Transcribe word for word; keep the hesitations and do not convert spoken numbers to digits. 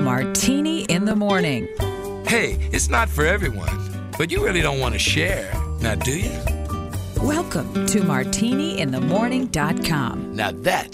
Martini in the Morning. Hey, it's not for everyone, but you really don't want to share, now do you? Welcome to martini in the morning dot com. Now that